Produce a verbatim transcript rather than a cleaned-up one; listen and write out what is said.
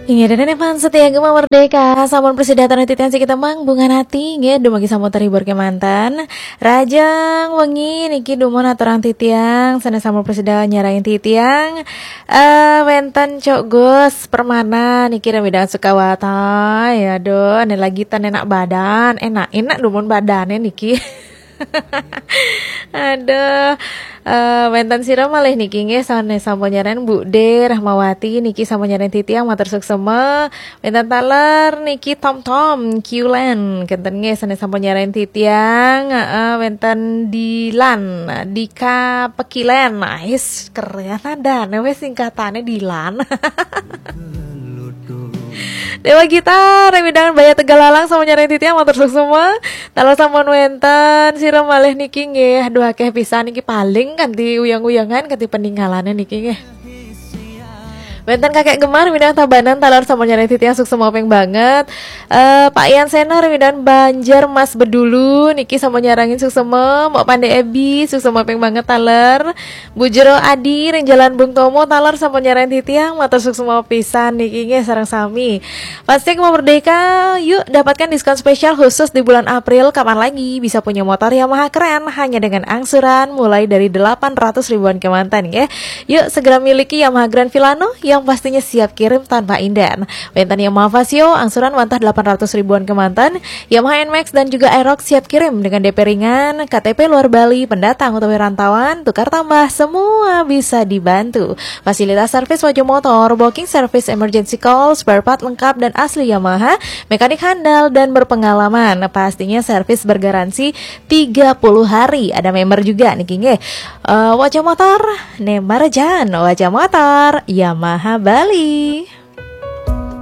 Ingat dan evan setia gema merdeka sampun persidatan titian si kita mang bunga hati nge dumagi samu terhibur ke mantan rajang wengi niki dumon aturang titiang sana sampun persidatan nyarain titiang eh wenten cok gus permana niki ramidan sukawata ya do ane lagi tan enak badan enak enak dumon badannya niki. Aduh, uh, wenten sira malih niki nggih sane sampun nyaren Bu De Rahmawati niki sampun nyaren titiang matur suksema. Wenten taler niki Tom Tom Qlen kenten nggih sane sampun nyaren titiang heeh uh, wenten Dilan Dika Pekilen. Nice keren ada wes singkatane Dilan. Dewa Gitar, Remidangan Baya Tegalalang sama nyari titiang matur semua. Talo sampun wenten sira malih niki nggih. Aduh akeh pisan niki paling kanthi uyang-uyangan kanthi peninggalane niki nggih. Wenten kakek gemar Remidangan Tabanan talor sama nyari titiang sukses mopeng banget. Uh, Pak Ian Sena Remidangan Banjar Mas Bedulu niki sama nyarangin sukses mo Mbok Pande Ebi sukses mopeng banget taler. Bu Jero Adi ring Jalan Bung Tomo taler sama nyarain titiang matur sukses mo pisan niki nggih sareng sami. Pasti mau merdeka, yuk dapatkan diskon spesial khusus di bulan April. Kapan lagi bisa punya motor Yamaha keren hanya dengan angsuran mulai dari delapan ratus ribuan kemantan ya. Yuk segera miliki Yamaha Grand Villano yang pastinya siap kirim tanpa inden. Wenten Yamaha Vasio angsuran wantah delapan ratus ribuan kemantan. Yamaha N Max dan juga Aerox siap kirim dengan D P ringan, K T P luar Bali, pendatang utawi rantauan, tukar tambah semua bisa dibantu. Fasilitas servis wajah motor, booking service emergency call, spare part lengkap dan asli Yamaha, mekanik handal dan berpengalaman. Pastinya servis bergaransi tiga puluh hari. Ada member juga nih nggih. Uh, wajah motor Nemarjan, wajah motor Yamaha Bali.